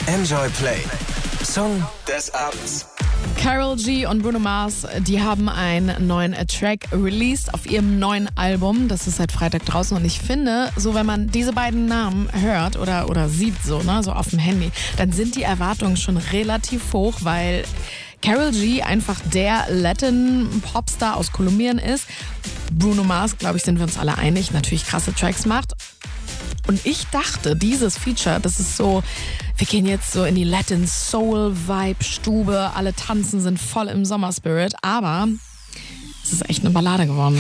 Enjoy Play. Song des Abends. Karol G und Bruno Mars, die haben einen neuen Track released auf ihrem neuen Album. Das ist seit Freitag draußen und ich finde, so wenn man diese beiden Namen hört oder sieht so auf dem Handy, dann sind die Erwartungen schon relativ hoch, weil Karol G einfach der Latin-Popstar aus Kolumbien ist. Bruno Mars, glaube ich, sind wir uns alle einig, natürlich krasse Tracks macht. Und ich dachte, dieses Feature, das ist so, wir gehen jetzt so in die Latin Soul Vibe Stube, alle tanzen, sind voll im Sommerspirit, aber es ist echt eine Ballade geworden.